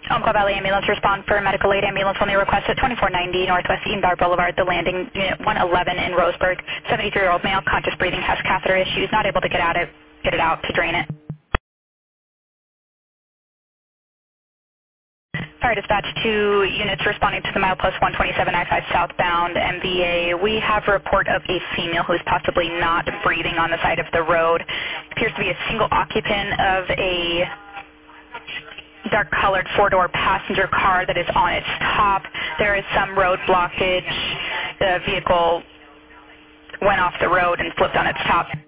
Umpqua Valley Ambulance respond for medical aid ambulance only request at 2490 Northwest Edenbar Boulevard, The Landing, Unit 111 in Roseburg. 73-year-old male, conscious breathing, has catheter issues, not able to get it out to drain it. Fire dispatch to units responding to the milepost 127 I-5 southbound MVA. We have a report of a female who is possibly not breathing on the side of the road. Appears to be a single occupant of a dark-colored four-door passenger car that is on its top. There is some road blockage. The vehicle went off the road and flipped on its top.